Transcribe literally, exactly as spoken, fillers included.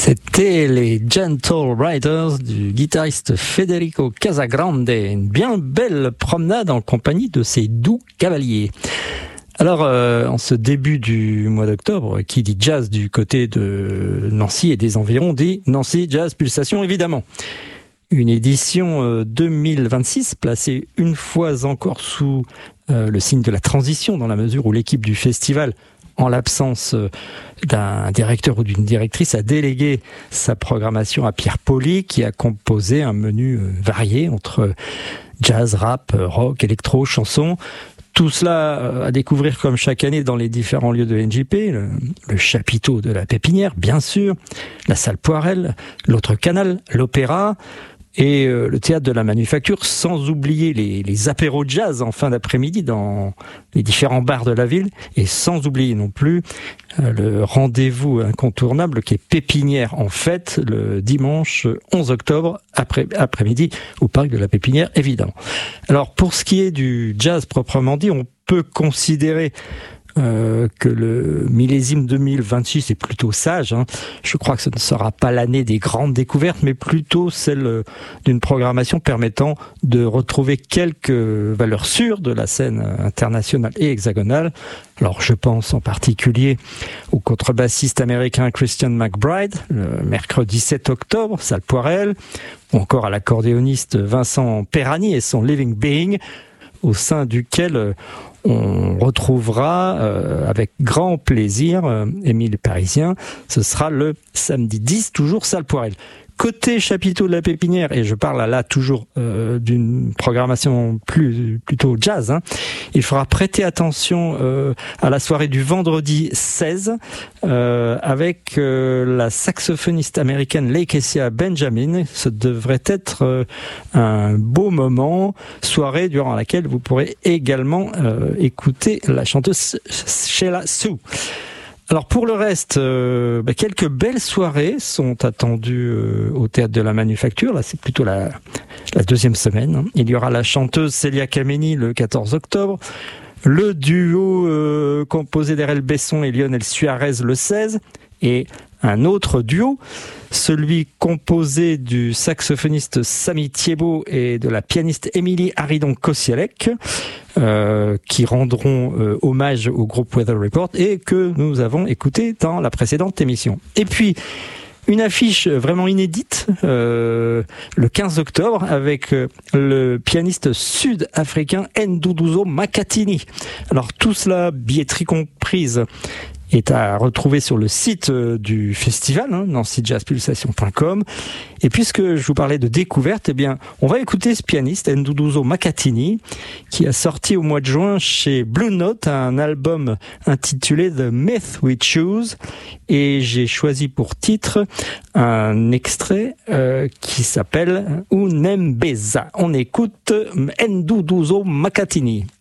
C'était les Gentle Riders du guitariste Federico Casagrande. Une bien belle promenade en compagnie de ces doux cavaliers. Alors, euh, en ce début du mois d'octobre, qui dit jazz du côté de Nancy et des environs, dit Nancy Jazz Pulsation, évidemment. Une édition euh, deux mille vingt-six placée une fois encore sous euh, le signe de la transition, dans la mesure où l'équipe du festival, en l'absence d'un directeur ou d'une directrice, a délégué sa programmation à Pierre Poli, qui a composé un menu varié entre jazz, rap, rock, électro, chanson. Tout cela à découvrir comme chaque année dans les différents lieux de N J P, le, le chapiteau de la Pépinière, bien sûr, la salle Poirel, l'autre canal, l'opéra, et euh, le théâtre de la Manufacture, sans oublier les, les apéros de jazz en fin d'après-midi dans les différents bars de la ville, et sans oublier non plus euh, le rendez-vous incontournable qui est Pépinière en fête le dimanche onze octobre après, après-midi au parc de la Pépinière, évidemment. Alors pour ce qui est du jazz proprement dit, on peut considérer Euh, que le millésime deux mille vingt-six est plutôt sage. Hein. Je crois que ce ne sera pas l'année des grandes découvertes, mais plutôt celle d'une programmation permettant de retrouver quelques valeurs sûres de la scène internationale et hexagonale. Alors je pense en particulier au contrebassiste américain Christian McBride, le mercredi sept octobre, salle Poirel, ou encore à l'accordéoniste Vincent Perani et son Living Being, au sein duquel on retrouvera euh, avec grand plaisir euh, Émile Parisien. Ce sera le samedi dix, toujours salle Poirel. Côté chapiteau de la Pépinière, et je parle là toujours euh, d'une programmation plus plutôt jazz, hein, il faudra prêter attention euh, à la soirée du vendredi seize euh, avec euh, la saxophoniste américaine Lakecia Benjamin. Ce devrait être euh, un beau moment, soirée durant laquelle vous pourrez également euh, écouter la chanteuse Sheila Sue. Alors pour le reste, euh, bah, quelques belles soirées sont attendues euh, au Théâtre de la Manufacture. Là, c'est plutôt la, la deuxième semaine. Hein. Il y aura la chanteuse Célia Kameni le quatorze octobre, le duo euh, composé d'Erel Besson et Lionel Suarez le seize, et un autre duo, celui composé du saxophoniste Samy Thiebaud et de la pianiste Émilie Haridon-Kosielek, euh, qui rendront euh, hommage au groupe Weather Report et que nous avons écouté dans la précédente émission. Et puis, une affiche vraiment inédite, euh, le quinze octobre, avec euh, le pianiste sud-africain Nduduzo Makhathini. Alors tout cela, billetterie comprise, est à retrouver sur le site du festival, hein, nancy jazz pulsation point com. Et puisque je vous parlais de découverte, eh bien, on va écouter ce pianiste, Nduduzo Makhathini, qui a sorti au mois de juin chez Blue Note un album intitulé The Myth We Choose. Et j'ai choisi pour titre un extrait euh, qui s'appelle Unembeza. On écoute Nduduzo Makhathini.